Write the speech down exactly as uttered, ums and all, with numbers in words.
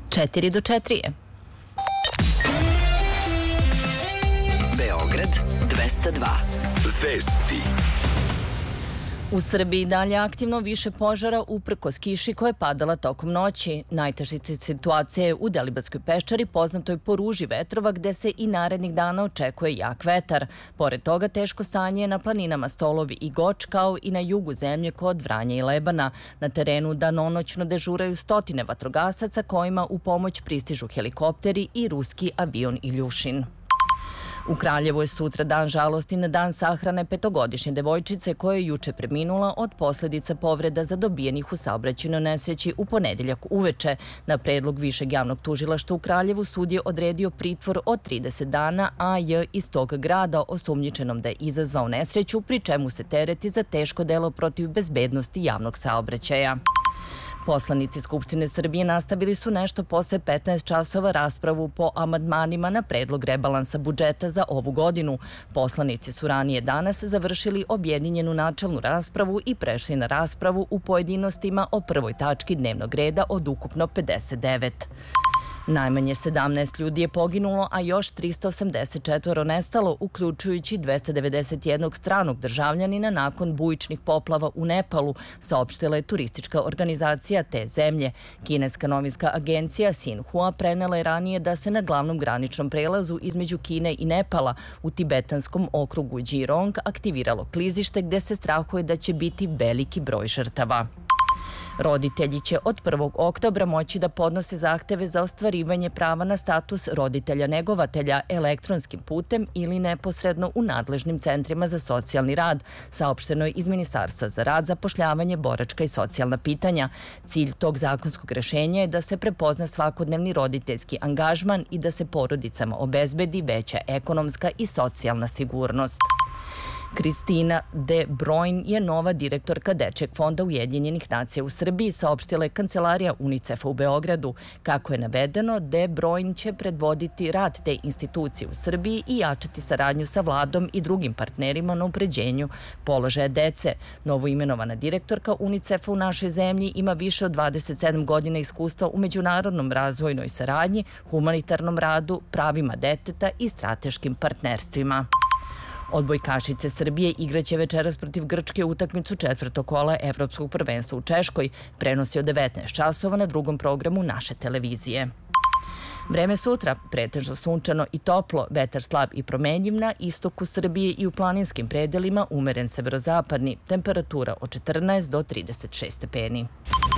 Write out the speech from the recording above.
četiri do četiri je. Beograd dvesta dva. Vesti. U Srbiji dalje aktivno više požara uprkos kiši koja je padala tokom noći. Najteža situacija je u Delibatskoj peščari, poznatoj po ruži vetrova, gde se i narednih dana očekuje jak vetar. Pored toga, teško stanje je na planinama Stolovi i Goč, kao i na jugu zemlje kod Vranja i Lebana. Na terenu danonoćno dežuraju stotine vatrogasaca kojima u pomoć pristižu helikopteri i ruski avion Iljušin. U Kraljevu je sutra dan žalosti na dan sahrane petogodišnje devojčice koja je juče preminula od posledica povreda zadobijenih u saobraćajnoj nesreći u ponedeljak uveče. Na predlog Višeg javnog tužilaštva u Kraljevu sud je odredio pritvor od trideset dana, a J iz tog grada osumnjičenom da je izazvao nesreću, pri čemu se tereti za teško delo protiv bezbednosti javnog saobraćaja. Poslanici Skupštine Srbije nastavili su nešto posle petnaest časova raspravu po amandmanima na predlog rebalansa budžeta za ovu godinu. Poslanici su ranije danas završili objedinjenu načelnu raspravu i prešli na raspravu u pojedinostima o prvoj tački dnevnog reda od ukupno pedeset devet. Najmanje sedamnaest ljudi je poginulo, a još trista osamdeset četvoro nestalo, uključujući dvesta devedeset jednog stranog državljanina nakon bujičnih poplava u Nepalu, saopštila je turistička organizacija te zemlje. Kineska novinska agencija Xinhua prenela je ranije da se na glavnom graničnom prelazu između Kine i Nepala u tibetanskom okrugu Đirong aktiviralo klizište gde se strahuje da će biti veliki broj žrtava. Roditelji će od prvog oktobra moći da podnose zahteve za ostvarivanje prava na status roditelja-negovatelja elektronskim putem ili neposredno u nadležnim centrima za socijalni rad, saopšteno je iz Ministarstva za rad, zapošljavanje, boračka i socijalna pitanja. Cilj tog zakonskog rešenja je da se prepozna svakodnevni roditeljski angažman i da se porodicama obezbedi veća ekonomska i socijalna sigurnost. Kristina De Bruyne je nova direktorka Dečijeg fonda Ujedinjenih nacija u Srbiji, saopštila je kancelarija UNICEF-a u Beogradu. Kako je navedeno, De Bruyne će predvoditi rad te institucije u Srbiji i jačati saradnju sa vladom i drugim partnerima na upređenju položaja dece. Novoimenovana direktorka UNICEF-a u našoj zemlji ima više od dvadeset sedam godina iskustva u međunarodnom razvojnoj saradnji, humanitarnom radu, pravima deteta i strateškim partnerstvima. Odbojkašice Srbije igraće večeras protiv Grčke utakmicu četvrtog kola Evropskog prvenstva u Češkoj. Prenosi od devetnaest časova na drugom programu naše televizije. Vreme sutra pretežno sunčano i toplo, vetar slab i promenjiv na istoku Srbije i u planinskim predelima umeren severozapadni, temperatura od četrnaest do trideset šest stepeni.